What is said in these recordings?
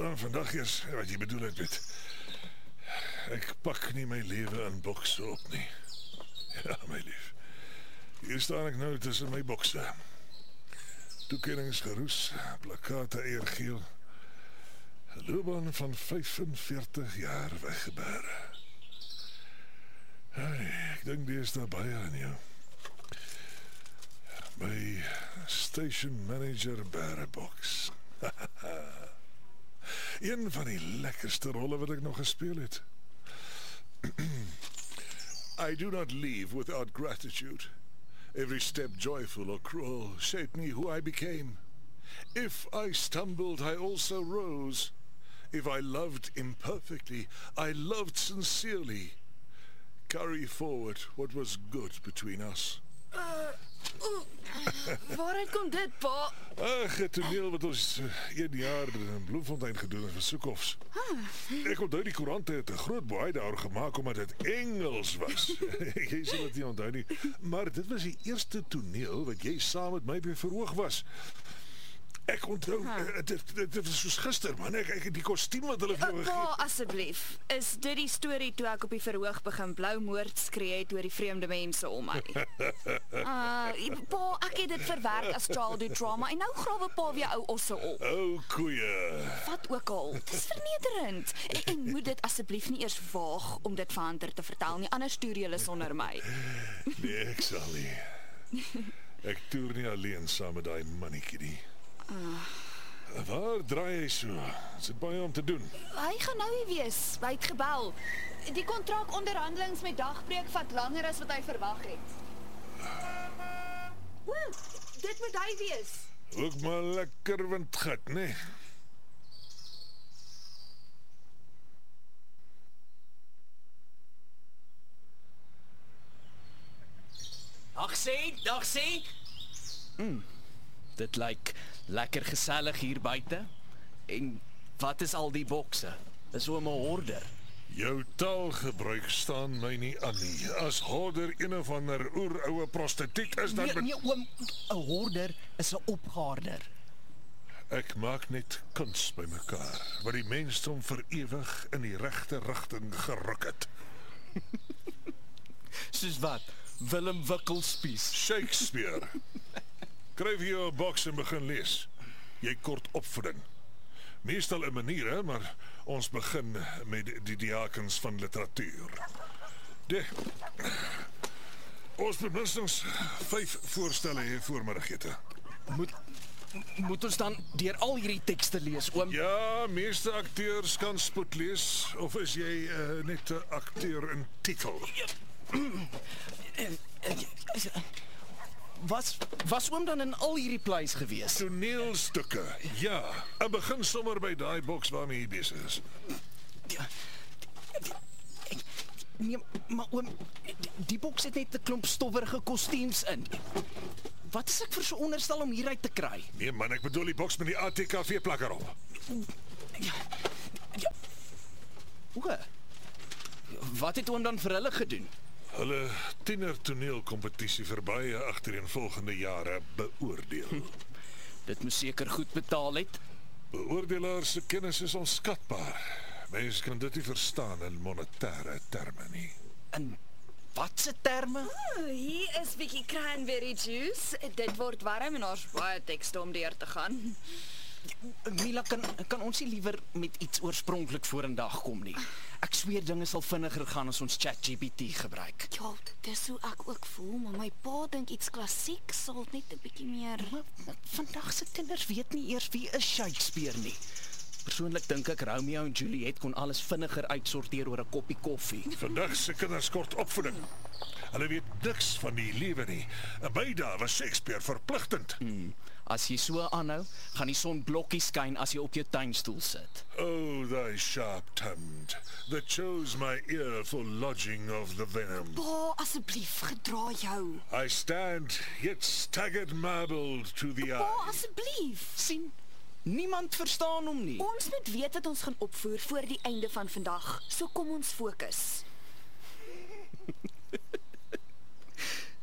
verstaan vandag eers wat jy bedoel het met ek pak nie my lewe in bokse op nie. Ja, my lief. Hier staan ek nou tussen my bokse. Toekennings geroes, plakate eergeel. 'n Loopbaan van 45 jaar weggebere. Hey, ek dink die is daar baie aan jou. My station manager barebox. Een van die lekkerste rolle wat ek nog gespeel het. I do not leave without gratitude. Every step joyful or cruel shaped me who I became. If I stumbled, I also rose. If I loved imperfectly, I loved sincerely. Carry forward what was good between us. Waaruit kom dit, pa? Ag, 'n toneel wat ons 1 jaar in Bloemfontein gedoen het vir Soekhoffs. Ek onthou die koerante het 'n groot boei daar gemaak omdat dit Engels was. Jy sal dit nie onthou nie, maar dit was die eerste toneel wat jy saam met my by verhoog was. Ek onthou, dit was soos gister, man. Ek die kostuum wat hulle vir jou gegee Pa, asseblief, is dit die storie toe ek op die verhoog begin blou moord skree het oor die vreemde mense om my? Pa, ek het dit verwerk as childhood trauma en nou grawe pa weer ou osse op. O, koeie. Wat ook al, dit is vernederend. En moet dit asseblief nie eers waag om dit vir Hunter te vertel nie, anders toer julle sonder my. Nee, ek sal nie. Ek toer nie alleen saam met daai mannetjie nie. Waar draai hy so? Is dit baie om te doen? Hy gaan nou nie wees, hy het gebel. Die kontrakkonderhandelings met Dagbreek vat langer as wat hy verwag het. Dit moet hy wees. Ook maar lekker windgat, nee. Dag sê. Dit lyk lekker gesellig hier buite. En wat is al die bokse? Is oom 'n horder. Jou taalgebruik staan my nie aan nie. As horder een of ander oeroue prostituut is dan... Nee, oom, 'n horder is 'n opgaarder. Ek maak net kuns bymekaar wat die mensdom vir ewig in die regte rigting geruk het. Soos wat? Willem Wikkelspies. Shakespeare. Kryf jou 'n boks en begin lees. Jy kort opvoeding. Meestal 'n manier, maar ons begin met die diakens van literatuur. Ons moet minstens 5 voorstelle hê voor middagete. Moet ons dan deur al hierdie tekste lees, oom? Ja, meeste akteurs kan spoed lees, of is jy net 'n akteur in titel? Was oom dan in al hierdie plays gewees? Toneelstukke, ja. En begin sommer by daai boks waarmee jy besig is. Nee, maar oom, die boks het net 'n klomp stowwerige kostuums in. Wat is ek veronderstel om hieruit te kry? Nee man, ek bedoel die boks met die ATKV plakker op. Ja. O. Wat het oom dan vir hulle gedoen? Hulle tienertoneelkompetisie vir baie agtereenvolgende jare beoordeel. Dit moes seker goed betaal het. Beoordelaars se kennis is onskatbaar. Mens kan dit nie verstaan in monetêre terme nie. In watse terme? Hier is bietjie cranberry juice. Dit word warm en ons baie tekste om deur te gaan. Mila, kan ons nie liewer met iets oorspronklik vorendag kom nie? Ek sweer dinge sal vinniger gaan as ons ChatGPT gebruik. Ja, dis hoe ek ook voel, maar my pa dink iets klassiek sal net 'n bietjie meer. Maar vandag se kinders weet nie eers wie is Shakespeare nie. Persoonlik dink ek Romeo en Juliet kon alles vinniger uitsorteer oor 'n koppie koffie. Vandag se kinders kort opvoeding. Hulle weet niks van die lewe nie. En by daar was Shakespeare verpligtend. As jy so aanhou, gaan die son blokkies skyn as jy op jou tuinstoel sit. Oh, thy sharp-tongued, that chose my ear for lodging of the venom. Pa, asseblief, gedra jou. I stand, yet staggered marbled to the Pa, eye. asseblief. Sien, niemand verstaan hom nie. Ons moet weet wat ons gaan opvoer voor die einde van vandag. So kom ons fokus. Ja,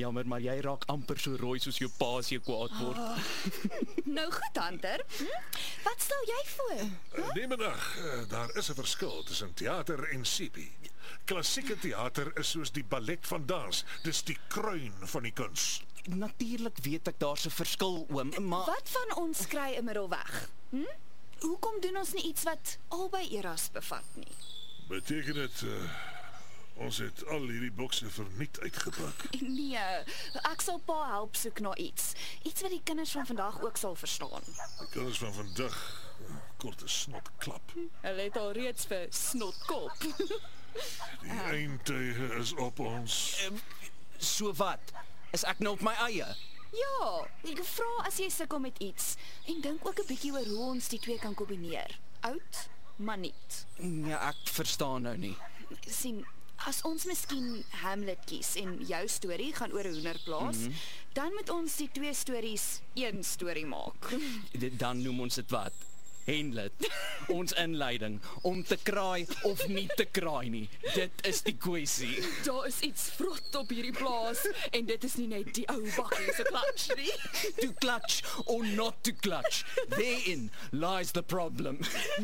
jammer, maar jy raak amper so rooi soos jou pa as jy kwaad word. Nou goed, Hunter. Wat stel jy voor? Nee, middag, daar is 'n verskil tussen teater en sepie. Klassieke teater is soos die ballet van dans. Dis die kruin van die kuns. Natuurlik weet ek daar's 'n verskil, oom, maar Wat van ons kry 'n middelweg? Hoekom doen ons nie iets wat albei eras bevat nie? Beteken dit ons het al hierdie bokse verniet uitgepak? Nee, ek sal pa help soek na iets. Iets wat die kinders van vandag ook sal verstaan. Die kinders van vandag korte snotklap. Hulle het al reeds vir snotkop. Die eindtye is op ons. so wat? Is ek nou op my eie? Ja, ek vra as jy sukkel met iets en dink ook 'n bietjie oor hoe ons die twee kan kombineer. Oud, maar nuut. Ja, ek verstaan nou nie. Sien, as ons miskien Hamlet kies en jou storie gaan oor 'n hoenderplaas, dan moet ons die twee stories een storie maak. Dan noem ons dit wat? Hamlet. Ons inleiding om te kraai of nie te kraai nie. Dit is die kwessie. Daar is iets vrot op hierdie plaas en dit is nie net die ou bakkie se klats nie. To clutch or not to clutch. Therein lies the problem.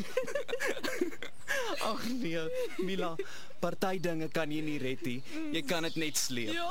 Ag nee, Mila, party dinge kan jy nie red nie. Jy kan dit net sleep. Ja.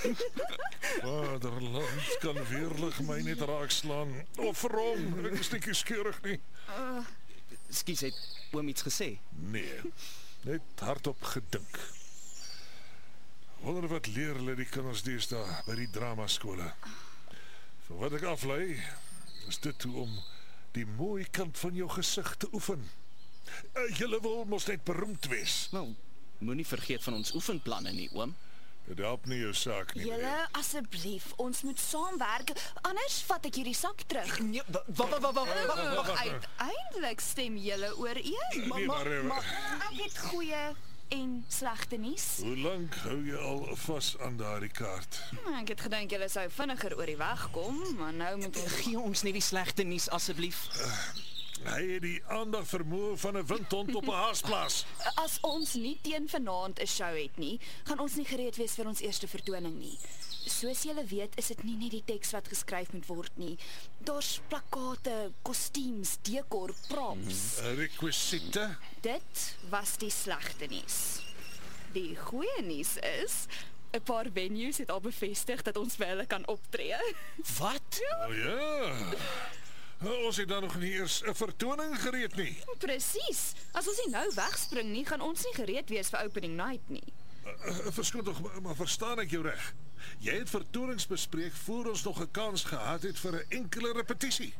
Vaderland kan weerlig my net raakslaan. Of rom, ek is nie kieskeurig nie. Skus, het oom iets gesê? Nee, net hardop gedink. Wonder wat leer hulle die kinders deesdae by die dramaskole. Van wat ek aflei, is dit toe om die mooi kant van jou gesig te oefen. Julle wil mos net beroemd wees. Wel, moenie vergeet van ons oefenplanne nie, oom. Dit help nie jou saak nie. Julle, asseblief, ons moet saamwerk, anders vat ek hierdie sak terug. Nee, Wag, uiteindelik stem julle ooreen. Nee, maar Ek het goeie en slegte nuus. hoe lank hou jy al vas aan daardie kaart? Ek het gedink julle sou vinniger oor die weg kom, maar nou moet ons Gee ons net die slegte nuus asseblief. Hy het die aandag vermoë van 'n windhond op 'n haasplaas. As ons nie teen vanaand 'n show het nie, gaan ons nie gereed wees vir ons eerste vertoning nie. Soos julle weet, is dit nie net die teks wat geskryf moet word nie. Daar's plakkate, kostuums, dekor, props. Rekwisiete? Dit was die slegte nuus. Die goeie nuus is 'n paar venues het al bevestig dat ons vir hulle kan optree. Wat? O ja. Ons het dan nog nie eers 'n vertoning gereed nie. Presies. As ons nie nou wegspring nie, gaan ons nie gereed wees vir opening night nie. Verskoon tog, maar verstaan ek jou reg? Jy het vertonings bespreek voor ons nog 'n kans gehad het vir 'n enkele repetisie.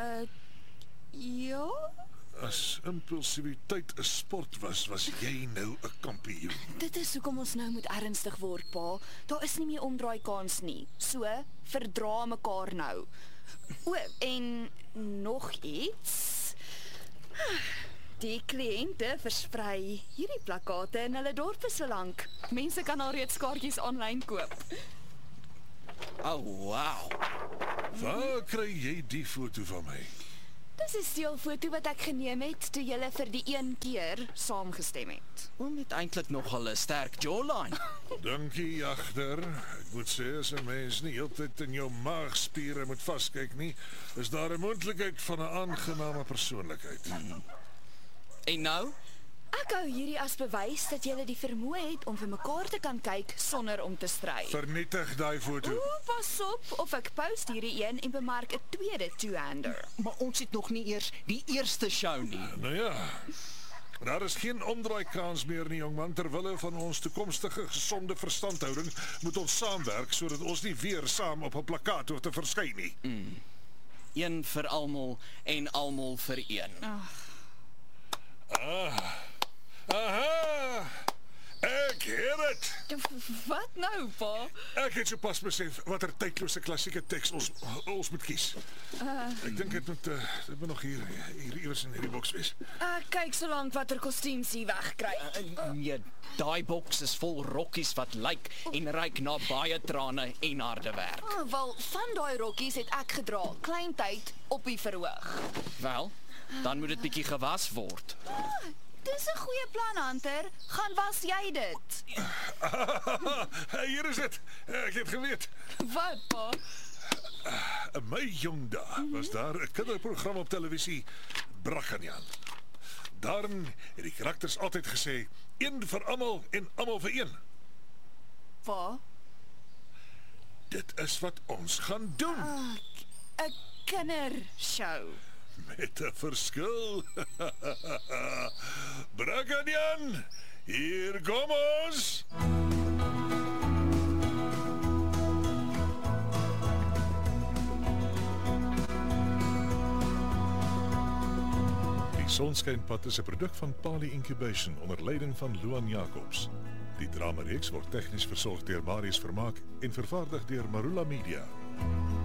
Ja? As impulsiwiteit 'n sport was jy nou 'n kampioen. Dit is hoekom ons nou moet ernstig word, pa. Daar is nie meer omdraai kans nie. So, verdra mekaar nou. O, en nog iets. Die kliënte versprei hierdie plakkate in hulle dorpe so lank. Mense kan al reeds kaartjies aanlyn koop. Oh, wow. Waar kry jy die foto van my? Dis 'n steelfoto wat ek geneem het toe julle vir die een keer saamgestem het. Oom het eintlik nogal 'n sterk jawline. Dankie, jagter. Ek moet sê as 'n mens nie heeltyd in jou maagspiere moet vaskyk nie, is daar 'n moontlikheid van 'n aangename persoonlikheid. En nou? Ek hou hierdie as bewys dat julle die vermoë het om vir mekaar te kan kyk sonder om te stry. Vernietig daai foto. Oeh, pas op of ek post hierdie een en bemark 'n tweede two-hander. Maar ons het nog nie eers die eerste show nie. Nou ja. Daar is geen omdraai kans meer nie, jongman. Ter wille van ons toekomstige gesonde verstandhouding moet ons saamwerk sodat ons nie weer saam op 'n plakkaat hoef te verskyn nie. Een vir almal en almal vir een. Aha! Ek het dit. Wat nou, pa? Ek het sopas besef watter tydlose klassieke teks ons moet kies. Ek dink dit moet nog hier iewers in hierdie boks wees. Kyk solank watter kostuums jy wegkry. Nee, daai boks is vol rokkies wat lyk en ryk na baie trane en harde werk. Wel, van daai rokkies het ek gedra, klein tyd op die verhoog. Wel, dan moet dit bietjie gewas word. Dis 'n goeie plan, Hunter. Gaan was jy dit? Hier is dit. Ek het geweet. Wat, pa? In my jong dae was daar 'n kinderprogram op televisie, Brakkanjan. Daarin het die karakters altyd gesê, een vir almal en almal vir een. Pa? Dit is wat ons gaan doen. 'n Kindershow. Met 'n verskil. Brakkanjan, hier kom ons. Die Sonskynpad is 'n produk van Pali Incubation onder leiding van Luan Jacobs. Die dramareeks word tegnies versorg deur Marius Vermaak en vervaardig deur Marula Media.